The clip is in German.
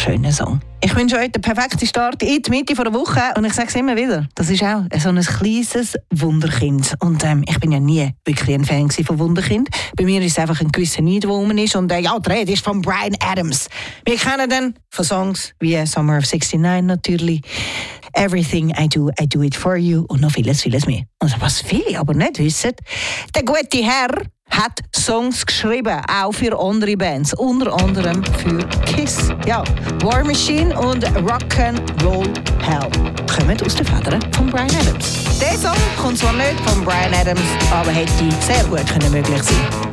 schöner Song. Ich wünsche euch den perfekten Start in die Mitte der Woche und ich sage es immer wieder, das ist auch so ein kleines Wunderkind. Und ich bin ja nie wirklich ein Fan von Wunderkind. Bei mir ist es einfach ein gewisser Neid, der rum ist. Und ja, die Rede ist von Bryan Adams. Wir kennen den von Songs wie Summer of '69 natürlich, Everything I Do It For You und noch vieles, vieles mehr. Und was viele aber nicht wissen, der gute Herr hat Songs geschrieben, auch für andere Bands, unter anderem für Kiss. Ja, War Machine und Rock'n'Roll Hell kommen aus den Federn von Bryan Adams. Der Song kommt zwar nicht von Bryan Adams, aber hätte sehr gut möglich sein können.